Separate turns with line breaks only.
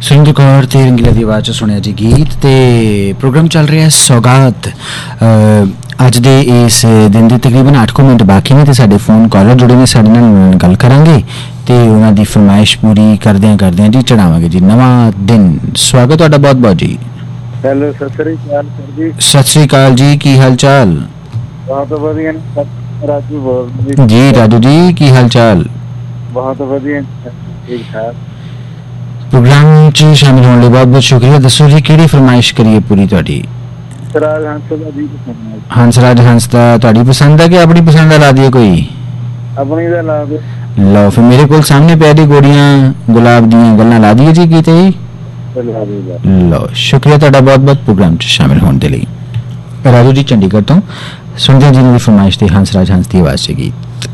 सुरिंदर कौर ते रंगीला दी आवाज़ च सुनिया जी गीत ते प्रोग्राम चल रहा है सौगात। अज दे इस दिन दी तकरीबन 8 मिनट बाकी ने ते साडे फोन कॉलर जुड़े ने, साडे नाल गल करांगे ते उन्हां दी फरमाइश पूरी करदियां जी चढ़ावांगे जी नवां दिन। स्वागत तुहाडा बहुत बहुत जी।
हेलो सत श्री अकाल सर जी।
सत श्री अकाल जी, की हाल चाल?
बहुत वधिया राजू बोल
जी। राजू जी की हाल चाल?
बहुत वधिया ठीक ठाक।
प्रोग्राम च शामिल होने बहुत बहुत शुक्रिया। दसो जी किहड़ी फरमाइश करिए पूरी तुहाडी?
हंसराज हंस दा जी पसंद है।
हंसराज हंस दा तुहाडी पसंद है कि अपनी पसंद दा ला दिए कोई?
अपनी दा ला दो।
लो फिर मेरे को सामने पै दी गोड़ियां गुलाब दियां गल्लां ला दिए जी गीत ही। लो शुक्रिया तुहाडा बहुत बहुत प्रोग्राम च शामिल होने दे लई। राजू जी चंडीगढ़ तो सुनदे जी दी फरमाइश ते हंसराज हंस दी आवाज़ च गीत।